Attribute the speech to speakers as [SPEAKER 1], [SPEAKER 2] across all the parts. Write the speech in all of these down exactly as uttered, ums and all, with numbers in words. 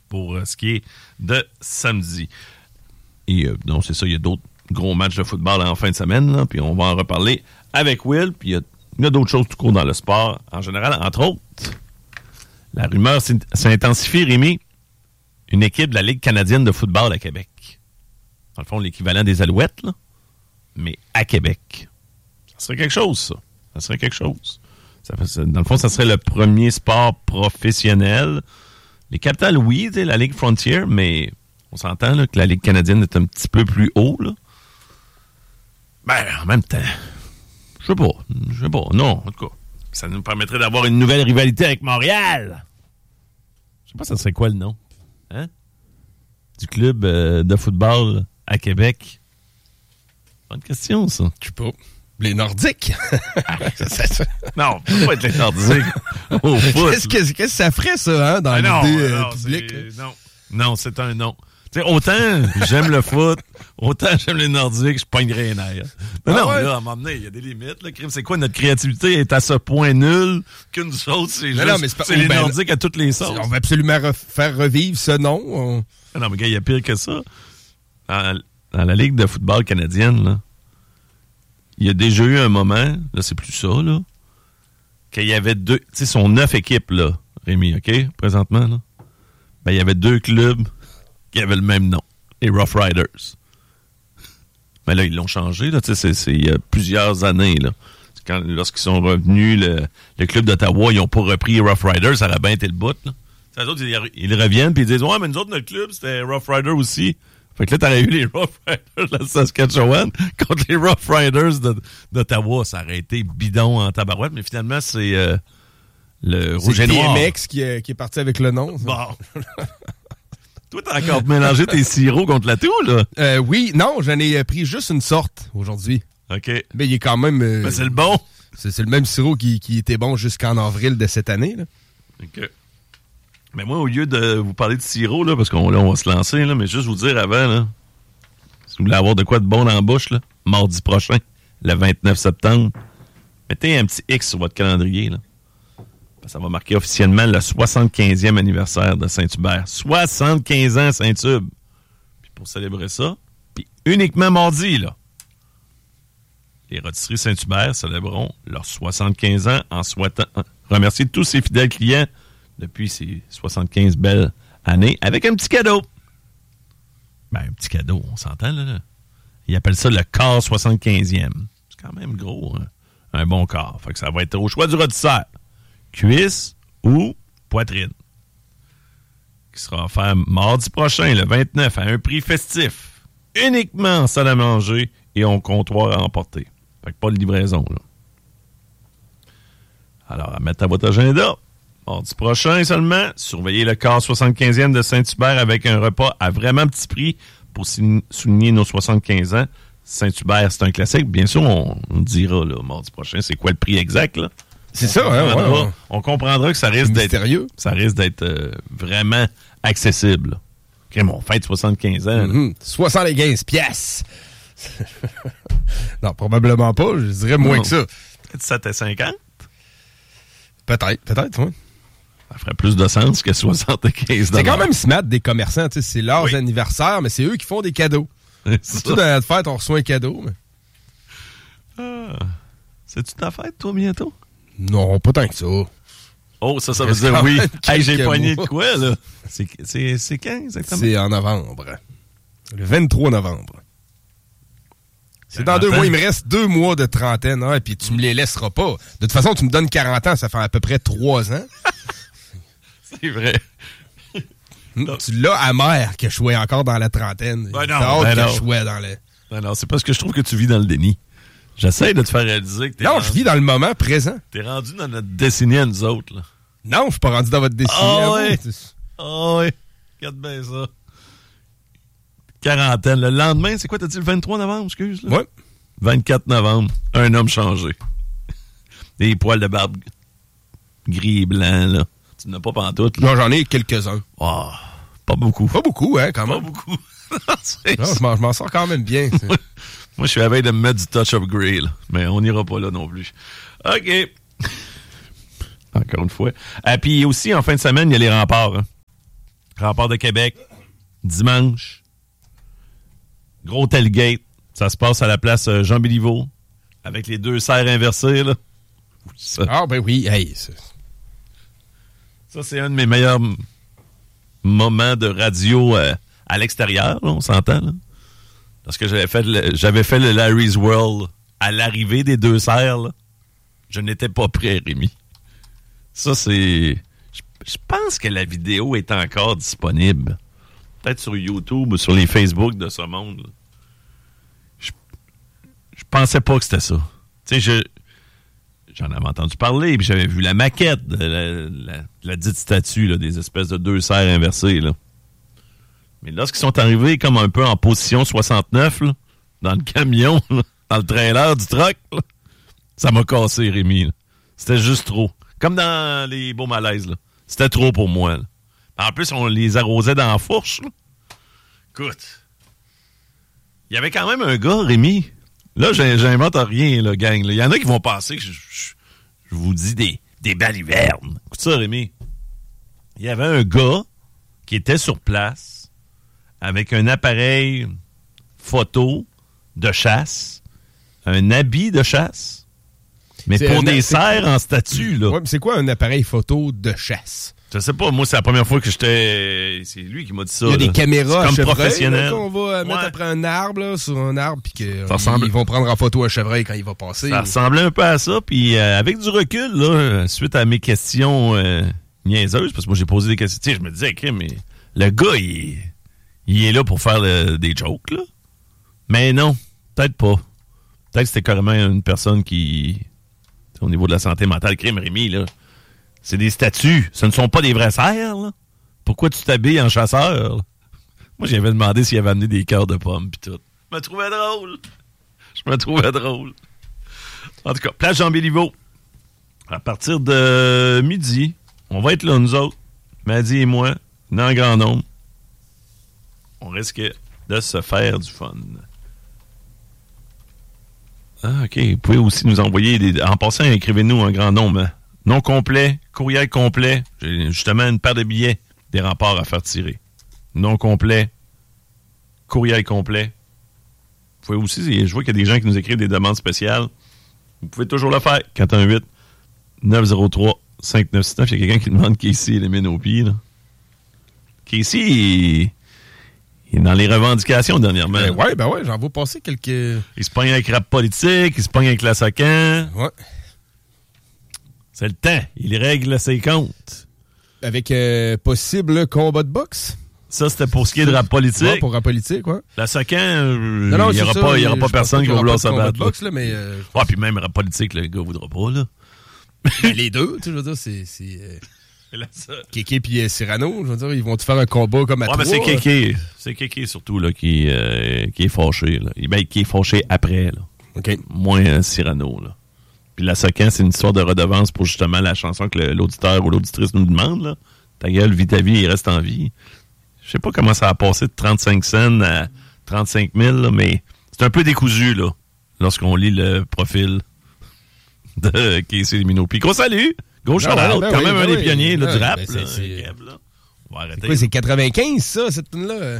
[SPEAKER 1] pour euh, ce qui est de samedi. Et euh, non, c'est ça, il y a d'autres gros matchs de football en fin de semaine, là, puis on va en reparler avec Will, puis il y a, il y a d'autres choses tout court dans le sport en général. Entre autres, la rumeur s'est, s'est intensifiée, Rémi, une équipe de la Ligue canadienne de football à Québec. Dans le fond, l'équivalent des Alouettes, là, mais à Québec. Ça serait quelque chose, ça. Ça serait quelque chose. Ça fait, dans le fond, ça serait le premier sport professionnel. Les capitales, oui, la Ligue Frontier, mais on s'entend là, que la Ligue canadienne est un petit peu plus haut. Là. Ben, en même temps, je sais pas. Je sais pas. Non, en tout cas, ça nous permettrait d'avoir une nouvelle rivalité avec Montréal. Je sais pas, ça serait quoi le nom? Hein? Du club euh, de football à Québec. Bonne question, ça.
[SPEAKER 2] Je sais pas. Les Nordiques?
[SPEAKER 1] Non, ça peut pas être les Nordiques. Au foot.
[SPEAKER 2] Qu'est-ce que, qu'est-ce que ça ferait, ça, hein, dans
[SPEAKER 1] non,
[SPEAKER 2] l'idée euh,
[SPEAKER 1] non,
[SPEAKER 2] publique?
[SPEAKER 1] C'est, non. non, c'est un non. Tu sais, autant j'aime le foot, autant j'aime les Nordiques, je pognerais les nerfs. Mais ah non, ouais? Là, à un moment donné, il y a des limites. Là. C'est quoi, notre créativité est à ce point nul qu'une chose, c'est juste non, mais c'est, pas, c'est les ben, Nordiques à toutes les sauces.
[SPEAKER 2] On va absolument re- faire revivre ce nom. On...
[SPEAKER 1] Non, mais gars, il y a pire que ça. Dans, dans la Ligue de football canadienne, là, il y a déjà eu un moment, là, c'est plus ça, là, qu'il y avait deux, tu sais, sont neuf équipes, là, Rémi, OK, présentement, là. Ben, il y avait deux clubs qui avaient le même nom, les Rough Riders. Mais là, ils l'ont changé, là, tu sais, c'est, c'est il y a plusieurs années, là. Quand, lorsqu'ils sont revenus, le, le club d'Ottawa, ils n'ont pas repris les Rough Riders, ça aurait bien été le bout, là. Les autres, ils, ils reviennent, puis ils disent, ouais, mais nous autres, notre club, c'était Rough Rider aussi. Fait que là, t'aurais eu les Rough Riders de Saskatchewan contre les Rough Riders de, d'Ottawa. Ça aurait été bidon en tabarouette, mais finalement, c'est euh, le rouge et noir.
[SPEAKER 2] C'est D M X qui est, qui est parti avec le nom. Ça.
[SPEAKER 1] Bon. Toi, t'as encore mélangé tes sirops contre la toux, là?
[SPEAKER 2] Euh, oui, non, j'en ai pris juste une sorte aujourd'hui.
[SPEAKER 1] OK.
[SPEAKER 2] Mais il est quand même... Euh,
[SPEAKER 1] ben, c'est le bon.
[SPEAKER 2] C'est, c'est le même sirop qui, qui était bon jusqu'en avril de cette année, là.
[SPEAKER 1] OK. Mais moi, au lieu de vous parler de sirop, là, parce qu'on là, on va se lancer, là, mais juste vous dire avant, là, si vous voulez avoir de quoi de bon dans la bouche, là, mardi prochain, le vingt-neuf septembre, mettez un petit X sur votre calendrier. Là. Ça va marquer officiellement le soixante-quinzième anniversaire de Saint-Hubert. soixante-quinze ans Saint-Hubert. Puis pour célébrer ça, puis uniquement mardi, là, les rôtisseries Saint-Hubert célébreront leurs soixante-quinze ans en souhaitant remercier tous ses fidèles clients depuis ces soixante-quinze belles années, avec un petit cadeau. Ben, un petit cadeau, on s'entend, là. là. Ils appellent ça le quart soixante-quinzième. C'est quand même gros, hein? Un bon quart. Fait que ça va être au choix du rôtisseur. Cuisse ou poitrine. Qui sera offert mardi prochain, le vingt-neuf, à un prix festif. Uniquement en salle à manger et en comptoir à emporter. Fait que pas de livraison, là. Alors, à mettre à votre agenda. Mardi prochain seulement, surveillez le quart soixante-quinzième de Saint-Hubert avec un repas à vraiment petit prix pour souligner nos soixante-quinze ans. Saint-Hubert, c'est un classique. Bien sûr, on, on dira là, mardi prochain, c'est quoi le prix exact, là.
[SPEAKER 2] C'est
[SPEAKER 1] on
[SPEAKER 2] ça, hein? Ouais, ouais.
[SPEAKER 1] On comprendra que ça risque d'être
[SPEAKER 2] mystérieux.
[SPEAKER 1] Ça risque d'être euh, vraiment accessible. OK, mon fête soixante-quinze ans.
[SPEAKER 2] Mm-hmm. soixante-quinze piastres. Non, probablement pas. Je dirais moins non. que ça.
[SPEAKER 1] Peut-être sept à cinquante?
[SPEAKER 2] Peut-être, peut-être, oui.
[SPEAKER 1] Ça ferait plus de sens que soixante-quinze dollars.
[SPEAKER 2] C'est quand même smart des commerçants. C'est leur
[SPEAKER 1] oui.
[SPEAKER 2] anniversaire, mais c'est eux qui font des cadeaux. Surtout dans notre fête, on reçoit un cadeau. Mais...
[SPEAKER 1] Ah. C'est-tu ta fête, toi, bientôt?
[SPEAKER 2] Non, pas tant que ça.
[SPEAKER 1] Oh, ça, ça veut dire oui. Hey, j'ai pogné de quoi, là? C'est, c'est, c'est quand, exactement?
[SPEAKER 2] C'est en novembre. Le vingt-trois novembre. C'est dans deux mois. Il me reste deux mois de trentaine. Hein, et puis tu me les laisseras pas. De toute façon, tu me donnes quarante ans. Ça fait à peu près trois ans.
[SPEAKER 1] C'est vrai.
[SPEAKER 2] Tu l'as amer que je sois encore dans la trentaine.
[SPEAKER 1] Ben non,
[SPEAKER 2] T'as hâte
[SPEAKER 1] ben
[SPEAKER 2] que
[SPEAKER 1] non.
[SPEAKER 2] je sois dans le...
[SPEAKER 1] Ben non, c'est parce que je trouve que tu vis dans le déni. J'essaie de te faire réaliser que t'es
[SPEAKER 2] Non,
[SPEAKER 1] rendu...
[SPEAKER 2] je vis dans le moment présent.
[SPEAKER 1] T'es rendu dans notre décennie à nous autres, là.
[SPEAKER 2] Non, je suis pas rendu dans votre décennie.
[SPEAKER 1] Ah oh ouais. Ah oh ouais. Regarde bien ça. Quarantaine. Le lendemain, c'est quoi, t'as dit le vingt-trois novembre, excuse? Là?
[SPEAKER 2] Oui.
[SPEAKER 1] vingt-quatre novembre. Un homme changé. Des poils de barbe gris et blanc, là. Tu n'as pas pantoute, là.
[SPEAKER 2] Non, j'en ai quelques-uns.
[SPEAKER 1] Oh, pas beaucoup.
[SPEAKER 2] Pas beaucoup, hein, quand même.
[SPEAKER 1] Pas beaucoup.
[SPEAKER 2] Non, je m'en, je m'en sors quand même bien.
[SPEAKER 1] Moi, je suis à la veille de me mettre du touch of grey, là. Mais on n'ira pas là non plus. OK. Encore une fois. Et puis aussi, en fin de semaine, il y a les remparts. Hein. Rempart de Québec, dimanche. Gros tailgate. Ça se passe à la place Jean Béliveau, avec les deux serres inversées, là. Ça.
[SPEAKER 2] Ah, ben oui. Hey, ça...
[SPEAKER 1] ça, c'est un de mes meilleurs m- moments de radio euh, à l'extérieur, là, on s'entend, là. Parce que j'avais fait le, j'avais fait le Larry's World à l'arrivée des deux serres, là. Je n'étais pas prêt, Rémi. Ça, c'est... Je, je pense que la vidéo est encore disponible. Peut-être sur YouTube ou sur les Facebook de ce monde, là. Je, je pensais pas que c'était ça. Tu sais, je... J'en avais entendu parler, puis j'avais vu la maquette de la, la, la dite statue, là, des espèces de deux serres inversées, là. Mais lorsqu'ils sont arrivés comme un peu en position soixante-neuf, là, dans le camion, là, dans le trailer du truck, là, ça m'a cassé, Rémi. Là. C'était juste trop. Comme dans les beaux malaises, là. C'était trop pour moi. Là. En plus, on les arrosait dans la fourche. Là. Écoute, il y avait quand même un gars, Rémi. Là, j'invente rien, là, gang. Il y en a qui vont penser que je, je, je vous dis des, des balivernes. Écoute ça, Rémi. Il y avait un gars qui était sur place avec un appareil photo de chasse, un habit de chasse, mais c'est pour un, des serres en statue, là.
[SPEAKER 2] Ouais, mais c'est quoi un appareil photo de chasse?
[SPEAKER 1] Je sais pas, moi, c'est la première fois que j'étais... C'est lui qui m'a dit ça.
[SPEAKER 2] Il y a
[SPEAKER 1] là.
[SPEAKER 2] des caméras
[SPEAKER 1] comme professionnel.
[SPEAKER 2] qu'on va
[SPEAKER 1] ouais.
[SPEAKER 2] mettre après un arbre, là, sur un arbre, puis qu'ils
[SPEAKER 1] ressemble...
[SPEAKER 2] vont prendre en photo un chevreuil quand il va passer.
[SPEAKER 1] Ça
[SPEAKER 2] ou...
[SPEAKER 1] ressemblait un peu à ça, puis euh, avec du recul, là, suite à mes questions euh, niaiseuses, parce que moi, j'ai posé des questions, tu sais, je me disais, okay, mais le gars, il, il est là pour faire le, des jokes, là. Mais non, peut-être pas. Peut-être que c'était carrément une personne qui, au niveau de la santé mentale, crime Rémi, là. C'est des statues. Ce ne sont pas des vrais cerfs, là. Pourquoi tu t'habilles en chasseur, là? Moi, j'avais demandé s'il avait amené des cœurs de pommes pis tout. Je me trouvais drôle. Je me trouvais drôle. En tout cas, place Jean Béliveau. À partir de midi, on va être là, nous autres. Madi et moi, dans grand nombre. On risque de se faire du fun. Ah, OK. Vous pouvez aussi nous envoyer des... En passant, écrivez-nous un grand nombre, hein. Nom complet, courriel complet. J'ai justement une paire de billets des remparts à faire tirer. Nom complet, courriel complet. Vous pouvez aussi, je vois qu'il y a des gens qui nous écrivent des demandes spéciales. Vous pouvez toujours le faire. quatre un huit neuf zéro trois cinq neuf six neuf. Il y a quelqu'un qui demande Casey élimine au pied. Là. Casey, il... il est dans les revendications dernièrement.
[SPEAKER 2] Ben ouais, ben ouais, j'en vois passer quelques...
[SPEAKER 1] Il se pogne avec rap politique, il se pogne avec la Socan.
[SPEAKER 2] Ouais.
[SPEAKER 1] C'est le temps. Il règle ses comptes.
[SPEAKER 2] Avec euh, possible combat de boxe?
[SPEAKER 1] Ça, c'était pour ce qui est de rap politique.
[SPEAKER 2] Ouais, pour rap politique, ouais.
[SPEAKER 1] La Socan, euh,
[SPEAKER 2] non, non,
[SPEAKER 1] il n'y aura,
[SPEAKER 2] ça,
[SPEAKER 1] pas, il y aura pas personne qui va vouloir se battre.
[SPEAKER 2] Boxe, là, mais euh,
[SPEAKER 1] ouais, puis même rap politique, le gars ne voudra pas, là.
[SPEAKER 2] Ben, les deux, tu sais, je veux dire, c'est... c'est euh, Kéké puis euh, Cyrano, je veux dire, ils vont te faire un combat comme à
[SPEAKER 1] ouais,
[SPEAKER 2] trois.
[SPEAKER 1] Ouais, mais c'est Kéké. C'est Kéké, surtout, là, qui, euh, qui est fâché, là. Ben, qui est fâché après, là.
[SPEAKER 2] OK.
[SPEAKER 1] Moins euh, Cyrano, là. Puis la Socan, c'est une histoire de redevance pour justement la chanson que le, l'auditeur ou l'auditrice nous demande, là. Ta gueule, vis ta vie et reste en vie. Je sais pas comment ça a passé de trente-cinq cents à trente-cinq mille, là, mais c'est un peu décousu, là, lorsqu'on lit le profil de Casey Limino. Puis gros salut! Gros shout-out! Ben ben quand oui, même ben un oui. des pionniers là, ben, du rap. Ben, là, c'est, Kev, là. On va arrêter.
[SPEAKER 2] C'est quoi, c'est quatre-vingt-quinze, ça, cette tune-là?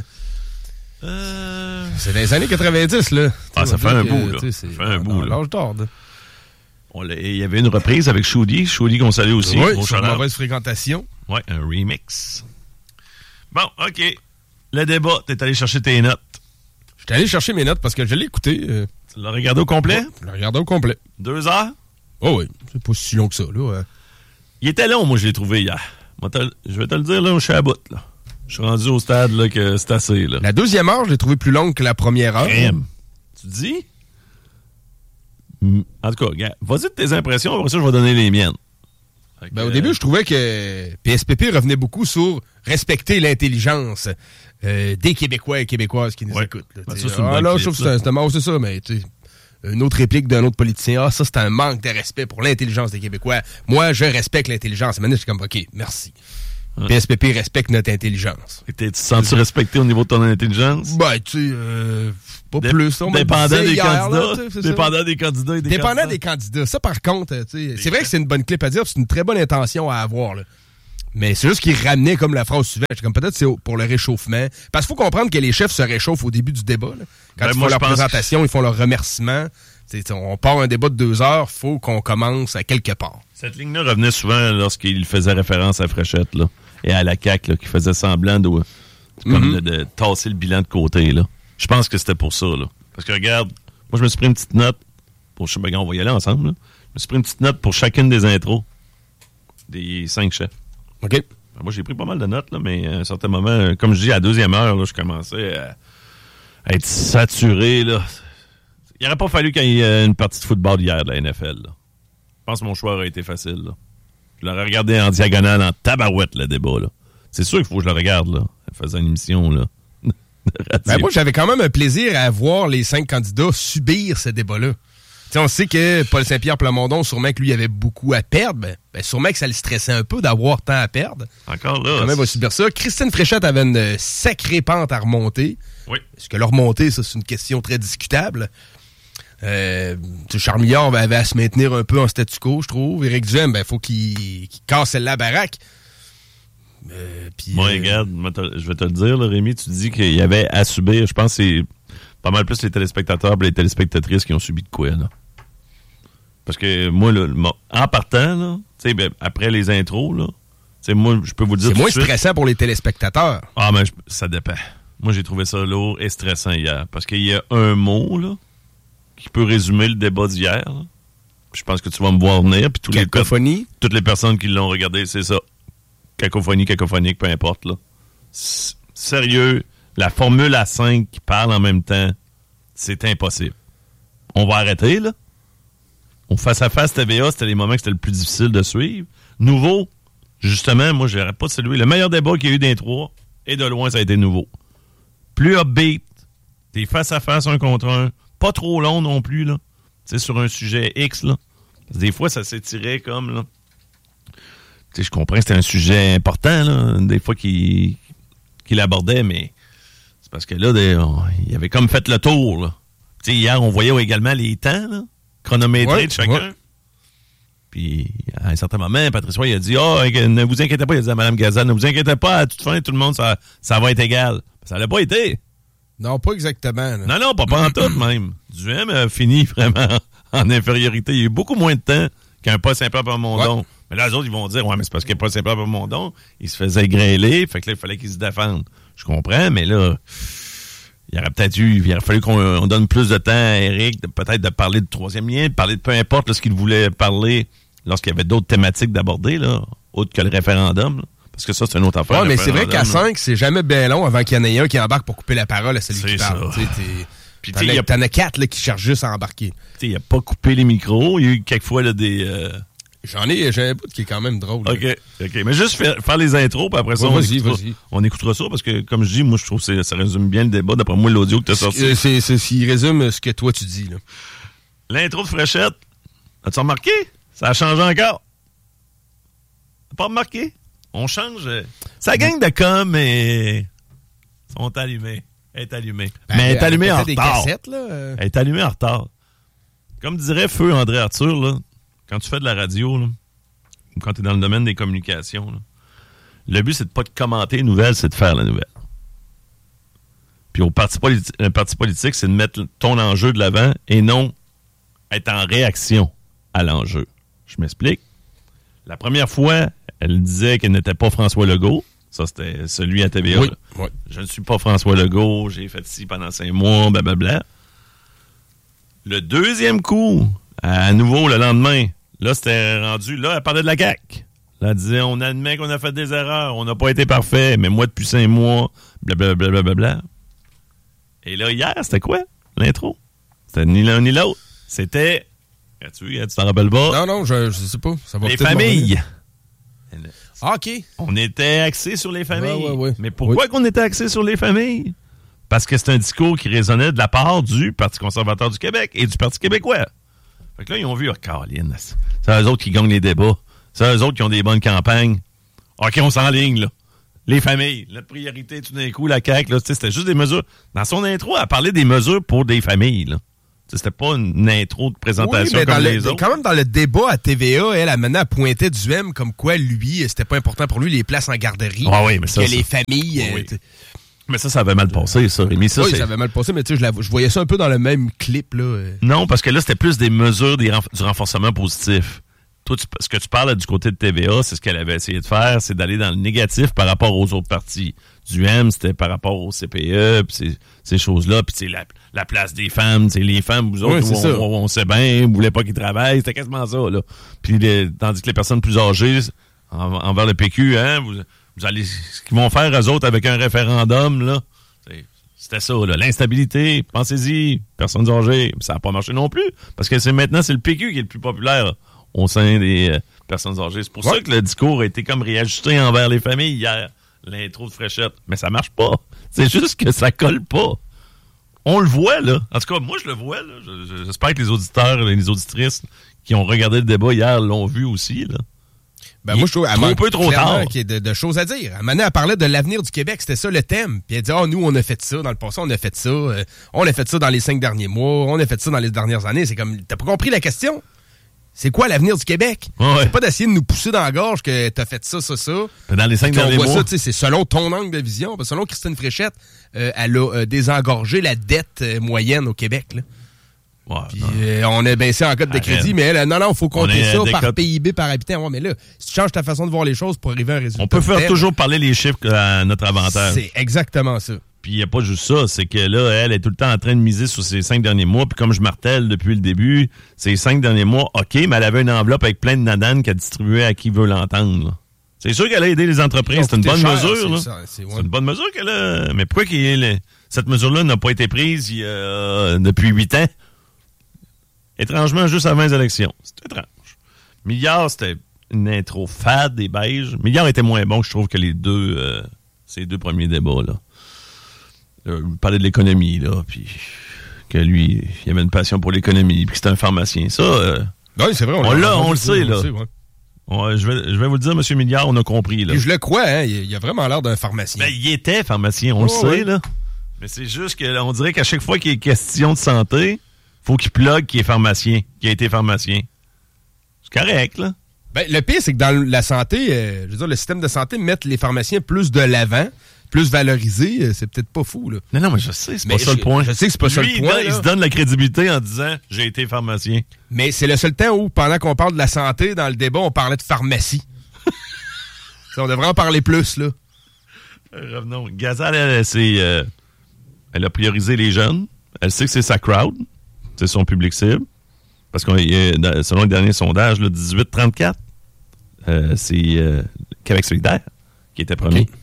[SPEAKER 2] Euh... C'est dans les années quatre-vingt-dix, là.
[SPEAKER 1] Ah, ça fait un bout, là. Ça fait un bout, là.
[SPEAKER 2] L'âge d'or, là.
[SPEAKER 1] Il y avait une reprise avec Shoudi. Shoudi qu'on salue aussi.
[SPEAKER 2] Oui, sur Mauvaise Fréquentation.
[SPEAKER 1] Oui, un remix. Bon, OK. Le débat, t'es allé chercher tes notes.
[SPEAKER 2] J'étais allé chercher mes notes parce que je l'ai écouté. Euh...
[SPEAKER 1] Tu l'as regardé au complet?
[SPEAKER 2] Ouais, je l'ai regardé au complet.
[SPEAKER 1] Deux heures?
[SPEAKER 2] Oh oui, c'est pas si long que ça, là. Ouais.
[SPEAKER 1] Il était long, moi, je l'ai trouvé hier. Moi, je vais te le dire, là, je suis à bout, là. Je suis rendu au stade, là, que c'est assez, là.
[SPEAKER 2] La deuxième heure, je l'ai trouvé plus longue que la première heure.
[SPEAKER 1] Crème. Tu dis? En tout cas, regarde, vas-y de tes impressions, après ça, je vais donner les miennes.
[SPEAKER 2] Ben, au début, je trouvais que P S P P revenait beaucoup sur respecter l'intelligence euh, des Québécois et Québécoises qui nous ouais. écoutent. Là, ben ça, c'est ah, là, clip, je trouve que c'est un, c'est un manque, c'est ça, mais tu sais, une autre réplique d'un autre politicien, ah, ça, c'est un manque de respect pour l'intelligence des Québécois. Moi, je respecte l'intelligence. Maintenant, je suis comme, OK, merci. Hein. P S P P respecte notre intelligence.
[SPEAKER 1] Et tu te sens-tu respecté au niveau de ton intelligence?
[SPEAKER 2] Ben, tu sais, euh, pas
[SPEAKER 1] Dé-
[SPEAKER 2] plus. On
[SPEAKER 1] dépendant des
[SPEAKER 2] hier,
[SPEAKER 1] candidats.
[SPEAKER 2] Là,
[SPEAKER 1] dépendant des candidats et des
[SPEAKER 2] Dépendant
[SPEAKER 1] candidats.
[SPEAKER 2] des candidats. Ça, par contre, tu sais, c'est vrai que c'est une bonne clip à dire, c'est une très bonne intention à avoir, là. Mais c'est juste qu'il ramenait comme la phrase suivante. Comme peut-être c'est pour le réchauffement. Parce qu'il faut comprendre que les chefs se réchauffent au début du débat. Là. Quand ben ils font leur présentation, que... ils font leur remerciement. T'sais, on part un débat de deux heures, il faut qu'on commence à quelque part.
[SPEAKER 1] Cette ligne-là revenait souvent lorsqu'il faisait référence à Fréchette là, et à la C A Q là, qui faisait semblant de, comme mm-hmm. de, de tasser le bilan de côté. Là. Je pense que c'était pour ça. Là. Parce que regarde, moi je me suis pris une petite note. Pour, ben, on va y aller ensemble. Là. Je me suis pris une petite note pour chacune des intros des cinq chefs.
[SPEAKER 2] OK.
[SPEAKER 1] Ben, moi j'ai pris pas mal de notes, là, mais à un certain moment, comme je dis, à la deuxième heure, là, je commençais à, à être saturé. Là. Il n'aurait pas fallu qu'il y ait une partie de football hier de la N F L. Là. Je pense que mon choix aurait été facile. Là. Je l'aurais regardé en diagonale, en tabarouette, le débat. Là. C'est sûr qu'il faut que je le regarde. Là. Elle faisait une émission. Là.
[SPEAKER 2] Ben moi, j'avais quand même un plaisir à voir les cinq candidats subir ce débat-là. T'sais, on sait que Paul Saint-Pierre Plamondon, sûrement que lui, il avait beaucoup à perdre. Ben, ben, sûrement que ça le stressait un peu d'avoir tant à perdre.
[SPEAKER 1] Encore là.
[SPEAKER 2] Quand même, va subir ça. Christine Fréchette avait une sacrée pente à remonter.
[SPEAKER 1] Oui.
[SPEAKER 2] Parce que leur remontée, ça, c'est une question très discutable. Euh, Charmillard avait à se maintenir un peu en statu quo, je trouve. Éric Duhem, ben, faut qu'il, qu'il casse la baraque. Euh, pis,
[SPEAKER 1] Moi, euh... regarde, je vais te le dire, là, Rémi, tu dis qu'il y avait à subir. Je pense que c'est pas mal plus les téléspectateurs et les téléspectatrices qui ont subi de quoi, là. Parce que moi, là, en partant, là, tu sais, ben, après les intros, là, tu sais, moi, je peux vous dire.
[SPEAKER 2] C'est moins
[SPEAKER 1] suite,
[SPEAKER 2] stressant pour les téléspectateurs.
[SPEAKER 1] Ah, mais je, ça dépend. Moi, j'ai trouvé ça lourd et stressant hier. Parce qu'il y a un mot, là, qui peut résumer le débat d'hier. Là. Je pense que tu vas me voir venir. Puis tous
[SPEAKER 2] Cacophonie.
[SPEAKER 1] Les, toutes les personnes qui l'ont regardé, c'est ça. Cacophonie, cacophonique, peu importe. Là. S- sérieux, la formule à cinq qui parle en même temps, c'est impossible. On va arrêter, là. Au face-à-face T V A, c'était les moments que c'était le plus difficile de suivre. Nouveau, justement, moi, je n'arrête pas de saluer. Le meilleur débat qu'il y a eu d'un trois, et de loin, ça a été Nouveau. Plus upbeat, t'es face-à-face un contre un, pas trop long non plus, là. Tu sais, sur un sujet X, là. Des fois, ça s'étirait comme, là. Tu sais, je comprends que c'était un sujet important, là, des fois qu'il, qu'il abordait, mais c'est parce que là, des, on, il avait comme fait le tour, là. Tu sais, hier, on voyait également les temps, là, chronométrés ouais, de chacun. Ouais. Puis, à un certain moment, Patrice Roy, il a dit, ah, oh, ne vous inquiétez pas, il a dit à Mme Gazal, ne vous inquiétez pas, à toute fin, tout le monde, ça, ça va être égal. Ça l'a pas été.
[SPEAKER 2] Non, pas exactement. Là.
[SPEAKER 1] Non, non, pas, pas en tout, même. Duhem a fini vraiment en infériorité. Il y a eu beaucoup moins de temps qu'un pas Saint-Pierre Plamondon. Ouais. Mais là, les autres, ils vont dire, ouais, mais c'est parce qu'il n'y a pas Saint-Pierre Plamondon. Il se faisait grêler, fait que là, il fallait qu'il se défende. Je comprends, mais là, il aurait peut-être eu, il aurait fallu qu'on on donne plus de temps à Éric, de, peut-être de parler de troisième lien, de parler de peu importe là, ce qu'il voulait parler lorsqu'il y avait d'autres thématiques d'aborder, là, autre que le référendum, là. Parce que ça, c'est une autre affaire.
[SPEAKER 2] Oui, mais c'est vrai qu'à cinq, c'est jamais bien long avant qu'il y en ait un qui embarque pour couper la parole à celui c'est qui parle. Puis t'en, as, a... t'en as quatre là, qui cherchent juste à embarquer.
[SPEAKER 1] Il n'a pas coupé les micros. Il y a eu quelquefois là, des... Euh...
[SPEAKER 2] J'en ai, j'ai un bout qui est quand même drôle.
[SPEAKER 1] OK, là. OK. Mais juste faire, faire les intros, puis après ça, ouais, on,
[SPEAKER 2] vas-y,
[SPEAKER 1] écoutera,
[SPEAKER 2] vas-y.
[SPEAKER 1] on écoutera ça, parce que, comme je dis, moi, je trouve que ça résume bien le débat, d'après moi, l'audio que tu as sorti.
[SPEAKER 2] C'est, c'est, c'est ce qui résume ce que toi, tu dis. Là.
[SPEAKER 1] L'intro de Fréchette, as-tu remarqué? Ça a changé encore. T'as pas remarqué? On change. Sa gang de com, mais sont allumés. Elle est allumée. Ben, mais elle est allumée en retard.
[SPEAKER 2] Cassettes, là.
[SPEAKER 1] Elle est allumée en retard. Comme dirait Feu André Arthur, là, quand tu fais de la radio, là, ou quand tu es dans le domaine des communications, là, le but, c'est de pas de commenter une nouvelle, c'est de faire la nouvelle. Puis au parti, politi- un parti politique, c'est de mettre ton enjeu de l'avant et non être en réaction à l'enjeu. Je m'explique. La première fois, elle disait qu'elle n'était pas François Legault. Ça, c'était celui à T V A.
[SPEAKER 2] Oui, oui.
[SPEAKER 1] Je ne suis pas François Legault. J'ai fait ci pendant cinq mois, blablabla. Le deuxième coup, à nouveau, le lendemain, là, c'était rendu... Là, elle parlait de la C A Q. Là, elle disait, on admet qu'on a fait des erreurs. On n'a pas été parfait. Mais moi, depuis cinq mois, blablabla. Bla, bla, bla. Et là, hier, c'était quoi, l'intro? C'était ni l'un ni l'autre. C'était... Tu tu t'en rappelles pas?
[SPEAKER 2] Non, non, je, je sais pas. Ça va
[SPEAKER 1] les familles.
[SPEAKER 2] Ah, OK.
[SPEAKER 1] On était axé sur les familles.
[SPEAKER 2] Ouais, ouais, ouais.
[SPEAKER 1] Mais pourquoi oui. qu'on était axé sur les familles? Parce que c'est un discours qui résonnait de la part du Parti conservateur du Québec et du Parti québécois. Fait que là, ils ont vu, oh, Caroline, c'est eux autres qui gagnent les débats. C'est eux autres qui ont des bonnes campagnes. OK, on s'enligne, là. Les familles. Notre priorité, tout d'un coup, la C A Q, là, c'était juste des mesures. Dans son intro, elle parlait des mesures pour des familles, là. C'était pas une intro de présentation
[SPEAKER 2] oui, mais
[SPEAKER 1] comme
[SPEAKER 2] dans
[SPEAKER 1] les
[SPEAKER 2] le,
[SPEAKER 1] autres.
[SPEAKER 2] Quand même, dans le débat à T V A, elle, a maintenant pointé du M comme quoi, lui, c'était pas important pour lui, les places en garderie.
[SPEAKER 1] Ah oui, mais ça,
[SPEAKER 2] que
[SPEAKER 1] ça.
[SPEAKER 2] les familles...
[SPEAKER 1] Ah, oui. euh, mais ça, ça avait mal passé, ça, Rémi. Ça,
[SPEAKER 2] oui,
[SPEAKER 1] c'est...
[SPEAKER 2] ça avait mal passé, mais tu sais, je, la, je voyais ça un peu dans le même clip, là.
[SPEAKER 1] Non, parce que là, c'était plus des mesures des renf- du renforcement positif. Toi, tu, ce que tu parles là, du côté de T V A, c'est ce qu'elle avait essayé de faire, c'est d'aller dans le négatif par rapport aux autres partis. Du M, c'était par rapport au C P E, puis ces, ces choses-là, puis c'est la, la place des femmes, c'est les femmes, vous autres,
[SPEAKER 2] oui,
[SPEAKER 1] on, on, on sait bien, vous voulez pas qu'ils travaillent, c'était quasiment ça, là. Puis les, tandis que les personnes plus âgées, en, envers le P Q, hein, vous, vous allez, ce qu'ils vont faire eux autres avec un référendum, là, c'est, c'était ça, là, l'instabilité, pensez-y, personnes âgées, ça n'a pas marché non plus, parce que c'est maintenant, c'est le P Q qui est le plus populaire, là, au sein des euh, personnes âgées. C'est pour ouais. ça que le discours a été comme réajusté envers les familles hier. L'intro de Fréchette. Mais ça marche pas. C'est juste que ça colle pas. On le voit, là. En tout cas, moi, je le vois, là. Je, je, j'espère que les auditeurs et les auditrices qui ont regardé le débat hier l'ont vu aussi, là.
[SPEAKER 2] Ben moi, je trouve
[SPEAKER 1] un peu trop tard.
[SPEAKER 2] Qu'il y a de, de choses à dire. À un moment donné, elle parlait de l'avenir du Québec, c'était ça le thème. Puis elle dit, ah, oh, nous, on a fait ça dans le passé, on a fait ça. Euh, on a fait ça dans les cinq derniers mois, on a fait ça dans les dernières années. C'est comme, t'as pas compris la question? C'est quoi l'avenir du Québec?
[SPEAKER 1] Ouais.
[SPEAKER 2] C'est pas d'essayer de nous pousser dans la gorge que t'as fait ça, ça, ça.
[SPEAKER 1] Dans les cinq derniers mois.
[SPEAKER 2] Ça, c'est selon ton angle de vision. Selon Christine Fréchette, euh, elle a euh, désengorgé la dette euh, moyenne au Québec. Là.
[SPEAKER 1] Ouais,
[SPEAKER 2] Puis, euh, on a baissé en code de crédit, mais elle, non, non, il faut compter ça par codes... P I B par habitant. Ouais, mais là, si tu changes ta façon de voir les choses pour arriver à un résultat.
[SPEAKER 1] On peut faire
[SPEAKER 2] tel,
[SPEAKER 1] toujours parler les chiffres à notre avantage.
[SPEAKER 2] C'est exactement ça.
[SPEAKER 1] Puis il n'y a pas juste ça, c'est que là, elle est tout le temps en train de miser sur ces cinq derniers mois. Puis comme je martèle depuis le début, ces cinq derniers mois, OK, mais elle avait une enveloppe avec plein de nadanes qu'elle distribuait à qui veut l'entendre. Là. C'est sûr qu'elle a aidé les entreprises. C'est une bonne cher, mesure. C'est, là. Ça, c'est, ouais. c'est une bonne mesure qu'elle a. Mais pourquoi qu'il y ait cette mesure-là n'a pas été prise il y a, depuis huit ans? Étrangement, juste avant les élections. C'est étrange. Milliard, c'était une intro fade et beige. Milliard était moins bon, je trouve, que les deux, euh, ces deux premiers débats, là. Euh, il parlait de l'économie, là, puis que lui, il avait une passion pour l'économie, puis que c'était un pharmacien. Ça, euh,
[SPEAKER 2] oui, c'est vrai. On,
[SPEAKER 1] on, l'a, on, on le sait,
[SPEAKER 2] on
[SPEAKER 1] là.
[SPEAKER 2] Le sait, ouais.
[SPEAKER 1] Ouais, je, vais, je vais vous le dire, M. Milliard, on a compris, là.
[SPEAKER 2] Puis je le crois, hein, il, il a vraiment l'air d'un pharmacien.
[SPEAKER 1] Ben, il était pharmacien, on
[SPEAKER 2] oh,
[SPEAKER 1] le sait,
[SPEAKER 2] ouais.
[SPEAKER 1] là. Mais c'est juste qu'on dirait qu'à chaque fois qu'il est question de santé, faut qu'il plug qu'il est pharmacien, qu'il a été pharmacien. C'est correct, là.
[SPEAKER 2] Ben, le pire, c'est que dans la santé, euh, je veux dire, le système de santé met les pharmaciens plus de l'avant, plus valorisés, euh, c'est peut-être pas fou, là.
[SPEAKER 1] Non, non, mais je sais, c'est
[SPEAKER 2] mais
[SPEAKER 1] pas
[SPEAKER 2] je,
[SPEAKER 1] ça le point.
[SPEAKER 2] Je sais que c'est pas
[SPEAKER 1] Lui,
[SPEAKER 2] ça le point.
[SPEAKER 1] Il, il se donne la crédibilité en disant « j'ai été pharmacien ».
[SPEAKER 2] Mais c'est le seul temps où, pendant qu'on parle de la santé, dans le débat, on parlait de pharmacie. On devrait en parler plus, là.
[SPEAKER 1] Revenons. Gazal, elle, c'est, euh, elle a priorisé les jeunes. Elle sait que c'est sa crowd. C'est son public cible. Parce que selon le dernier sondage, là, dix-huit trente-quatre, euh, c'est euh, Québec solidaire qui était premier. Okay.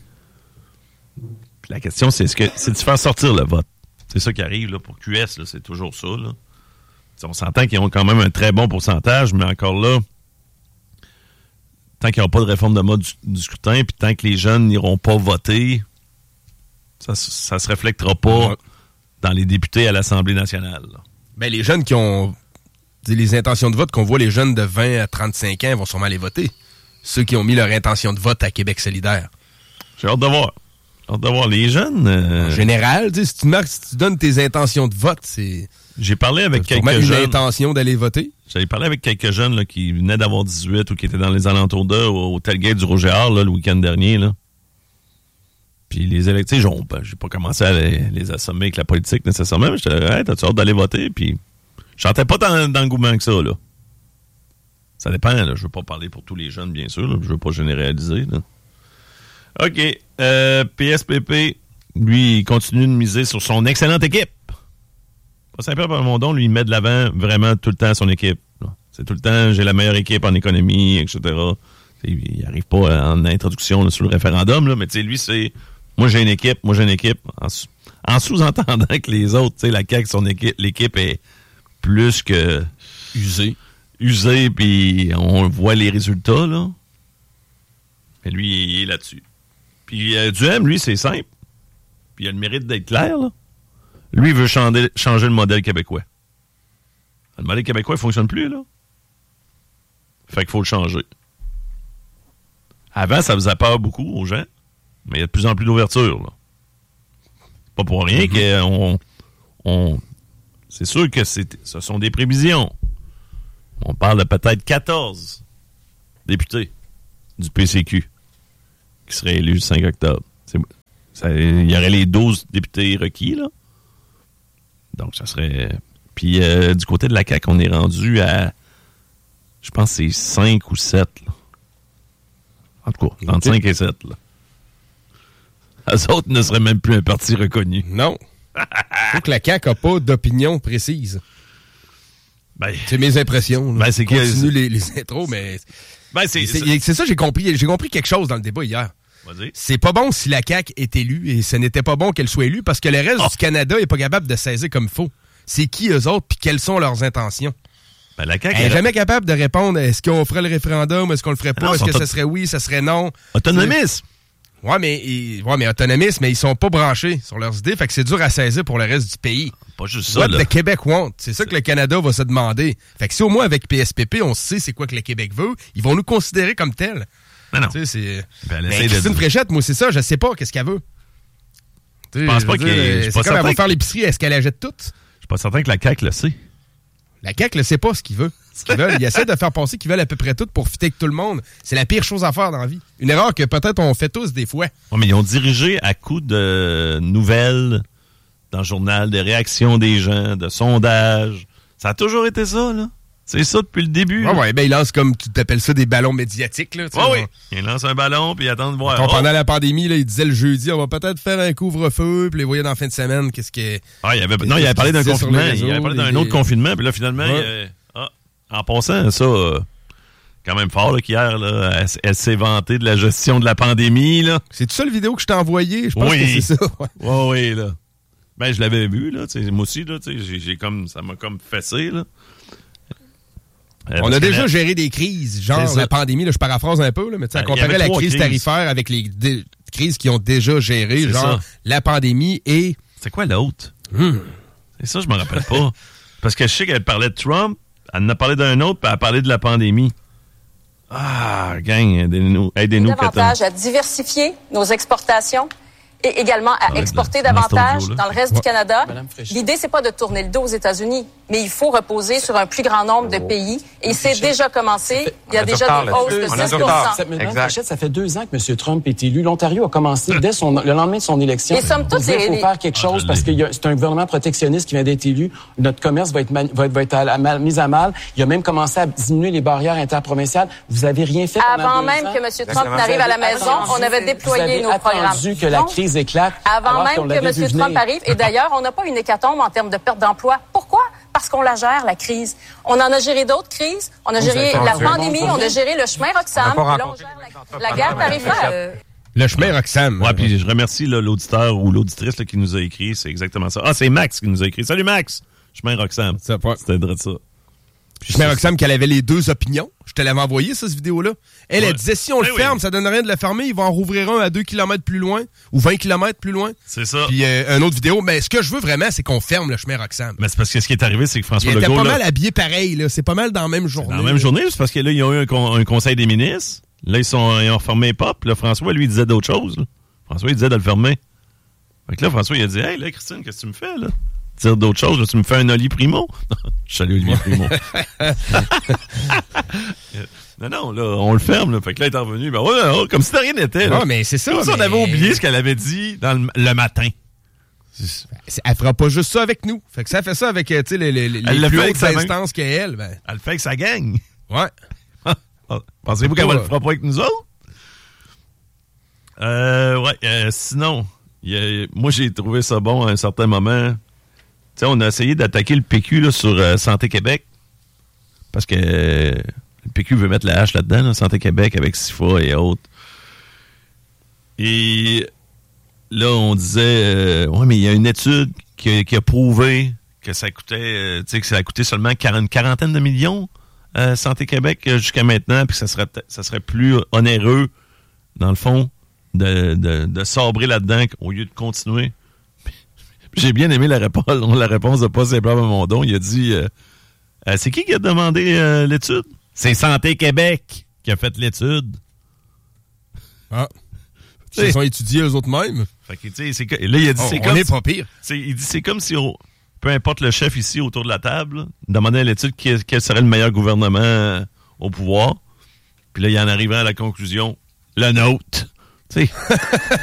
[SPEAKER 1] Puis la question, c'est, est-ce que, c'est de faire sortir le vote. C'est ça qui arrive là, pour Q S, là, c'est toujours ça. Là. On s'entend qu'ils ont quand même un très bon pourcentage, mais encore là, tant qu'il n'y aura pas de réforme de mode du, du scrutin, puis tant que les jeunes n'iront pas voter, ça ne se reflectera pas ouais. dans les députés à l'Assemblée nationale. Là.
[SPEAKER 2] Ben, les jeunes qui ont les intentions de vote, qu'on voit les jeunes de vingt à trente-cinq ans vont sûrement aller voter. Ceux qui ont mis leur intention de vote à Québec solidaire.
[SPEAKER 1] J'ai hâte de voir. J'ai hâte de voir. Les jeunes... Euh...
[SPEAKER 2] En général, si tu marques, si tu donnes tes intentions de vote, c'est...
[SPEAKER 1] J'ai parlé avec quelques
[SPEAKER 2] une
[SPEAKER 1] jeunes...
[SPEAKER 2] intention d'aller voter.
[SPEAKER 1] J'avais parlé avec quelques jeunes là, qui venaient d'avoir dix-huit ou qui étaient dans les alentours d'eux au, au tailgate du Roger-Hart le week-end dernier. Là. Puis les électeurs, j'ai, ben, j'ai pas commencé à les, les assommer avec la politique nécessairement, mais j'étais là, hey, t'as-tu hâte d'aller voter? Puis je sentais pas tant d'engouement que ça. Là. Ça dépend, là. Je veux pas parler pour tous les jeunes, bien sûr. Là. Je veux pas généraliser. Là. OK. Euh, P S P P, lui, il continue de miser sur son excellente équipe. Pas Saint-Pierre Plamondon, lui, il met de l'avant vraiment tout le temps son équipe. Là. C'est tout le temps, j'ai la meilleure équipe en économie, et cetera. T'sais, il n'arrive pas en introduction là, sur le référendum, là, mais lui, c'est moi j'ai une équipe, moi j'ai une équipe. En, en sous-entendant que les autres, la C A Q, son équipe, l'équipe est plus que
[SPEAKER 2] usée.
[SPEAKER 1] Usée, puis on voit les résultats, là. Mais lui, il est là-dessus. Puis euh, Duhem, lui, c'est simple. Puis il a le mérite d'être clair, là. Lui, il veut changer, changer le modèle québécois. Le modèle québécois, il ne fonctionne plus, là. Fait qu'il faut le changer. Avant, ça faisait peur beaucoup aux gens, mais il y a de plus en plus d'ouverture, là. Pas pour rien mm-hmm. qu'on... On, c'est sûr que c'est, ce sont des prévisions. On parle de peut-être quatorze députés du P C Q qui seraient élus le cinq octobre. C'est, ça, il y aurait les douze députés requis, là. Donc, ça serait... Puis, euh, du côté de la C A Q, on est rendu à... Je pense que c'est cinq ou sept, là. En tout cas, entre cinq et sept, là. Eux autres ne seraient même plus un parti reconnu.
[SPEAKER 2] Non. Faut que la C A Q n'a pas d'opinion précise.
[SPEAKER 1] Ben,
[SPEAKER 2] c'est mes impressions.
[SPEAKER 1] Ben, c'est
[SPEAKER 2] continue les, les intros, mais...
[SPEAKER 1] Ben, c'est,
[SPEAKER 2] c'est, c'est, c'est ça, j'ai compris. J'ai compris quelque chose dans le débat hier.
[SPEAKER 1] Vas-y.
[SPEAKER 2] C'est pas bon si la C A Q est élue, et ce n'était pas bon qu'elle soit élue, parce que le reste oh. du Canada n'est pas capable de saisir comme il faut. C'est qui eux autres, puis quelles sont leurs intentions?
[SPEAKER 1] Ben, la C A Q
[SPEAKER 2] elle n'est jamais capable de répondre, est-ce qu'on ferait le référendum, est-ce qu'on le ferait pas, non, est-ce que ça serait oui, ça serait non?
[SPEAKER 1] Autonomisme.
[SPEAKER 2] Ouais, mais, ouais, mais autonomisme, mais ils sont pas branchés sur leurs idées, fait que c'est dur à saisir pour le reste du pays.
[SPEAKER 1] Pas juste ça,
[SPEAKER 2] What
[SPEAKER 1] là.
[SPEAKER 2] le Québec want? C'est ça que le Canada va se demander. Fait que si au moins avec P S P P, on sait c'est quoi que le Québec veut, ils vont nous considérer comme tels.
[SPEAKER 1] Mais non.
[SPEAKER 2] Tu sais, c'est...
[SPEAKER 1] Ben,
[SPEAKER 2] mais Christine de... Fréchette, moi, c'est ça, je sais pas qu'est-ce qu'elle veut.
[SPEAKER 1] Je pense pas qu'elle...
[SPEAKER 2] C'est comme elle va faire l'épicerie, est-ce qu'elle achète tout?
[SPEAKER 1] Je suis pas certain que la C A Q le sait.
[SPEAKER 2] La C A Q ne sait pas ce qu'il veut. Ce qu'ils veulent. Ils essaient de faire penser qu'ils veulent à peu près tout pour fitter avec tout le monde. C'est la pire chose à faire dans la vie. Une erreur que peut-être on fait tous des fois.
[SPEAKER 1] Ouais, mais ils ont dirigé à coup de nouvelles dans le journal, des réactions des gens, de sondages. Ça a toujours été ça, là. C'est ça depuis le début.
[SPEAKER 2] Ouais, ouais, ben ils lancent comme tu t'appelles ça des ballons médiatiques, là.
[SPEAKER 1] Ouais, oui. Ils lancent un ballon puis ils attendent de voir.
[SPEAKER 2] Quand, oh. Pendant la pandémie, là, ils disaient le jeudi, on va peut-être faire un couvre-feu, puis les voyaient dans la fin de semaine, qu'est-ce que.
[SPEAKER 1] Ah, il y avait, non, il avait parlé d'un confinement. Il avait parlé d'un des... autre confinement, puis là, finalement, ouais. il avait, ah, en passant, ça, euh, quand même fort, là, qu'hier, là, elle, elle s'est vantée de la gestion de la pandémie, là.
[SPEAKER 2] C'est tout ça le vidéo que je t'ai envoyé? Je pense
[SPEAKER 1] oui.
[SPEAKER 2] que c'est ça.
[SPEAKER 1] Ouais, ouais, oui, là. Ben, je l'avais vu, là, tu sais, moi aussi, là, tu sais, j'ai, j'ai comme, ça m'a comme fessé, là.
[SPEAKER 2] Euh, on a déjà la... géré des crises, genre la pandémie, là, je paraphrase un peu, là, mais tu sais, comparer la crise crises. tarifaire avec les dé- crises qui ont déjà géré, c'est genre ça. La pandémie et...
[SPEAKER 1] C'est quoi l'autre?
[SPEAKER 2] Hum.
[SPEAKER 1] C'est ça, je me rappelle pas. Parce que je sais qu'elle parlait de Trump, elle en a parlé d'un autre, puis elle a parlé de la pandémie. Ah, gang, aidez-nous. aidez-nous
[SPEAKER 3] davantage à diversifier nos exportations et également à exporter la, davantage dans le reste ouais. du Canada. L'idée, c'est pas de tourner le dos aux États-Unis, mais il faut reposer sur un plus grand nombre de pays. Et c'est déjà commencé. Il y a déjà des hausses de six pour cent.
[SPEAKER 4] Madame Fréchette, ça fait deux ans que M. Trump est élu. L'Ontario a commencé dès son, le lendemain de son élection.
[SPEAKER 3] Et somme toute,
[SPEAKER 4] il faut faire quelque chose parce que y a, c'est un gouvernement protectionniste qui vient d'être élu. Notre commerce va être, man, va être, va être à, à, mis à mal. Il a même commencé à diminuer les barrières interprovinciales. Vous avez rien fait
[SPEAKER 3] avant même que M. Trump n'arrive à la maison. On avait déployé nos programmes.
[SPEAKER 4] Vous avez attendu que la crise éclate.
[SPEAKER 3] Avant même que M. Trump arrive. Et d'ailleurs, on n'a pas une hécatombe en termes de perte d'emploi. Pourquoi? Parce qu'on la gère, la crise. On en a géré d'autres crises. On a géré la pandémie, on a géré le chemin Roxham. Là, on gère la, la guerre tarifaire.
[SPEAKER 2] Le chemin Roxham.
[SPEAKER 1] Ouais, puis je remercie là, l'auditeur ou l'auditrice là, qui nous a écrit. C'est exactement ça. Ah, c'est Max qui nous a écrit. Salut Max! Chemin Roxham.
[SPEAKER 2] Ça, ouais.
[SPEAKER 1] C'était de ça.
[SPEAKER 2] Chemin Roxham, qu'elle avait les deux opinions. Je te l'avais envoyé, ça, cette vidéo-là. Elle, ouais. elle disait, si on le ferme, oui. ça donne rien de le fermer. Ils vont en rouvrir un à deux kilomètres plus loin ou vingt kilomètres plus loin.
[SPEAKER 1] C'est ça.
[SPEAKER 2] Puis euh, une autre vidéo. Mais ce que je veux vraiment, c'est qu'on ferme le chemin Roxham.
[SPEAKER 1] Mais c'est parce que ce qui est arrivé, c'est que François
[SPEAKER 2] il
[SPEAKER 1] Legault...
[SPEAKER 2] Il était pas
[SPEAKER 1] là,
[SPEAKER 2] mal habillé pareil, là. C'est pas mal dans la même journée.
[SPEAKER 1] Dans la même journée, c'est parce que là, ils ont eu un, con, un conseil des ministres. Là, ils, sont, ils ont fermé Pop. Là, François, lui, il disait d'autres choses. Là. François, il disait de le fermer. Fait que là, François, il a dit, hey, là, Christine, qu'est-ce que tu me fais, là? Dire d'autres choses, là, tu me fais un Oli Primo? Je salue Olivier Primo. Non, non, là, on le ferme, là. Fait que là, il est revenu. Ben, ouais, ouais, comme si de rien n'était, là.
[SPEAKER 2] Ouais, mais c'est ça.
[SPEAKER 1] Comme
[SPEAKER 2] mais...
[SPEAKER 1] si on avait oublié ce qu'elle avait dit dans le, le matin.
[SPEAKER 2] Elle fera pas juste ça avec nous. Fait que ça fait ça avec, tu sais, les, les, les
[SPEAKER 1] elle
[SPEAKER 2] plus
[SPEAKER 1] le
[SPEAKER 2] hautes instances qu'elle. Ben.
[SPEAKER 1] Elle le fait avec sa gang.
[SPEAKER 2] Ouais.
[SPEAKER 1] Pensez-vous qu'elle ne le fera pas avec nous autres? Euh, ouais, euh, sinon, y a, moi, j'ai trouvé ça bon à un certain moment. Tu sais, on a essayé d'attaquer le P Q là, sur euh, Santé Québec. Parce que euh, le P Q veut mettre la hache là-dedans, là, Santé Québec, avec SIFA et autres. Et là, on disait, euh, ouais, mais il y a une étude qui, qui a prouvé que ça coûtait, euh, tu sais, que ça a coûté seulement quarante, une quarantaine de millions euh, Santé Québec euh, jusqu'à maintenant, puis que ça serait, ça serait plus onéreux, dans le fond, de, de, de sabrer là-dedans au lieu de continuer. J'ai bien aimé la réponse, la réponse de Paul Saint-Pierre-Plamondon. Il a dit, euh, euh, c'est qui qui a demandé euh, l'étude? C'est Santé Québec qui a fait l'étude.
[SPEAKER 2] Ah. Ils se sont étudiés eux autres mêmes.
[SPEAKER 1] Fait que, tu sais, c'est, là, il a dit,
[SPEAKER 2] oh,
[SPEAKER 1] c'est
[SPEAKER 2] on
[SPEAKER 1] comme.
[SPEAKER 2] On est pas pire.
[SPEAKER 1] C'est, il dit, c'est comme si on. peu importe le chef ici autour de la table, demander à l'étude quel, quel serait le meilleur gouvernement euh, au pouvoir. Puis là, il en arrivait à la conclusion, le nôtre. Tu sais,